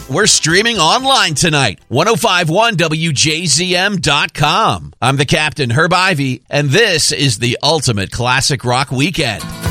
We're streaming online tonight. 1051WJZM.com. I'm the Captain, Herb Ivy, and this is the Ultimate Classic Rock Weekend.